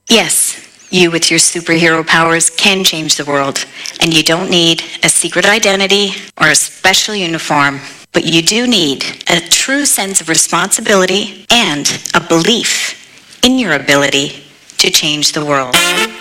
Yes, you with your superhero powers can change the world, and you don't need a secret identity or a special uniform, but you do need a true sense of responsibility and a belief in your ability to change the world.